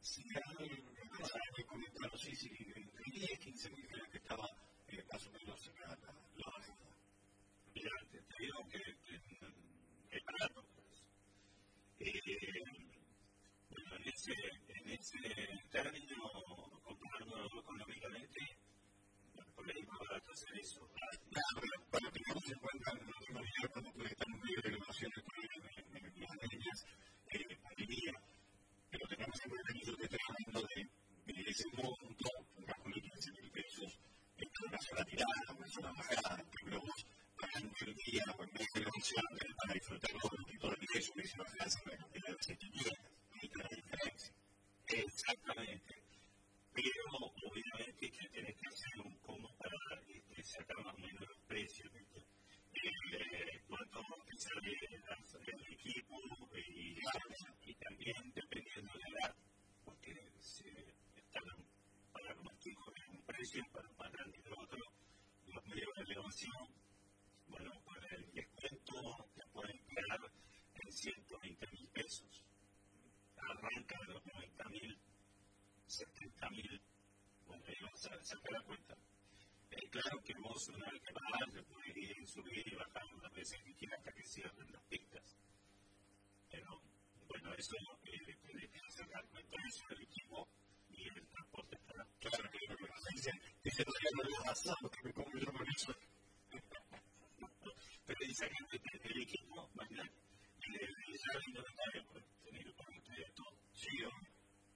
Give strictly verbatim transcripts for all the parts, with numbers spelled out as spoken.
Sí, me comentaron, sí, sí, entre diez, quince mil creo que estaba eh, más o menos la, la, la bajada. Mira, te, te digo que, que, que es barato. Pues. Eh, bueno, en ese, en ese término, comparándolo económicamente, bueno, por ahí más barato hacer eso. Claro, pero bueno, tengamos en cuenta en la realidad cuando puede estar en medio de elevaciones en las líneas, eh, pandemia, pero tengamos en cuenta que yo te estoy hablando de, de ese monto, bajo los quince mil pesos, en una sola tirada, una sola bajada, pero vos pagando el día o en medio de elevación para disfrutar todo el tipo de ingresos que se va a hacer en la cantidad de setecientos, ahí está la diferencia. Exactamente. Pero obviamente que tenés que hacer un combo para este, sacar más o menos los precios. Eh, cuánto te sale el equipo y, y también dependiendo de la edad, porque se están para los más chicos es un precio, para los más grandes es otro. Los medios de elevación, bueno, para el descuento te pueden quedar en ciento veinte mil pesos. Arranca de los noventa mil. setenta mil, bueno, ahí vas a sacar la cuenta. Eh, claro que vos una vez que vas, te puedes ir, subir y bajar las veces que quieras hasta que cierren las pistas. Pero, bueno, eso eh, tenés que hacer la cuenta de eso del equipo y el transporte estará. Claro que lo que pasa es que ese todavía no lo has pasado, que me como yo con eso. Pero dice que el equipo, imagínate, y el jardín no está por tener que poner todo. Sí, ¿no?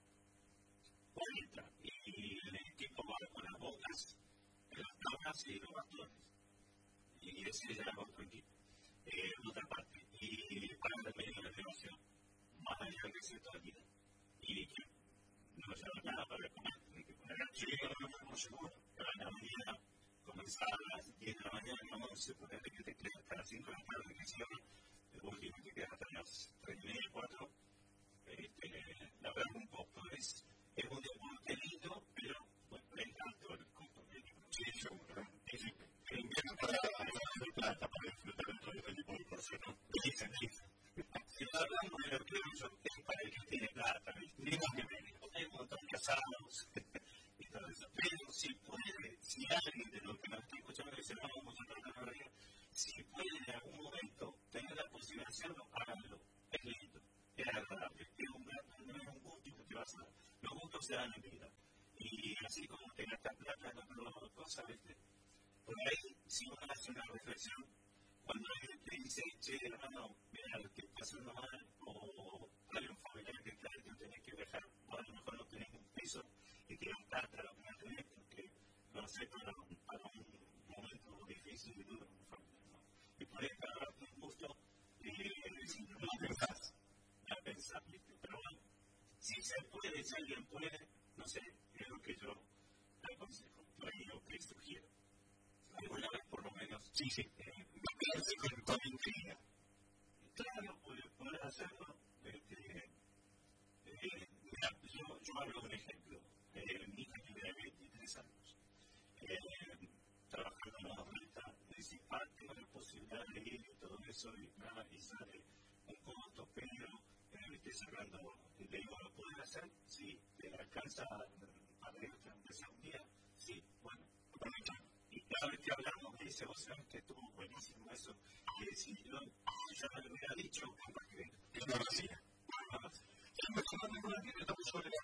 cuarenta y el equipo va con las botas, las tablas y los bastones. Y ese es el otro equipo. Eh, otra parte. Y para el medio de elevación, más allá de cierta vida. Y que no lleva nada para comer, tiene que poner al chico, no lo seguro. Pero en la mañana, comenzar a las diez de la mañana, once, ponerle que te quedas hasta las cinco de la tarde que cierra, el último te quedas hasta las tres y media, cuatro. Este, la verdad, un poco es. Es un deporte lindo, pero bueno, es alto el costo médico. Sí, seguro. Dicen que el invierno para la plata, para disfrutar de todo este tipo de cosas, ¿no? Dicen, dicen. Si lo hablamos de lo que uso, es para el que tiene plata, ¿viste? Ni más ni menos. Hay un montón de asados y todo eso. Pero si puede, si alguien de los que nos está escuchando dice, no, vamos a tratar de verdad, si puede en algún momento tener la posibilidad de hacerlo, háganlo. Es lindo, es agradable, es un gasto, no es un gusto que te vas a dar. Los gustos se dan en vida. Y así como te gastas plata en otras cosas, ¿viste? Por ahí, si uno hace una reflexión, cuando alguien te dice, che, hermano, mira, lo que está haciendo mal, o hay un familiar que está que tenés que dejar, o a lo mejor no tenés un peso y te gastaste lo que no tenés, porque lo haces para, para un momento difícil y duro con familia, ¿no? Y por ahí para darte un gusto, eh, si no lo pensás, ya pensás, ¿viste? Pero bueno. Si se puede, si alguien puede, no sé, es lo que yo aconsejo, por ahí lo que sugiero. Alguna vez por lo menos. Sí, sí, no quedarse con toda intriga. Claro, puedes hacerlo. Este, eh, mira, yo, yo hablo de un ejemplo. Eh, mi hija tiene veintitrés años. Eh, trabajando en una renta, es parte de la posibilidad de ir y todo eso, y nada, y sale un costo, pero eh, estoy cerrando. Le digo, ¿lo pueden hacer? Sí. ¿Le alcanza para ir a empezar un día? Sí. Bueno, aprovechamos. Y cada vez que hablamos me dice, vos sabés que estuvo buenísimo eso. Y si yo, si yo no le hubiera dicho, capaz que yo no lo hacía. no lo hacía. Ya me estamos hablando de una estamos sobre la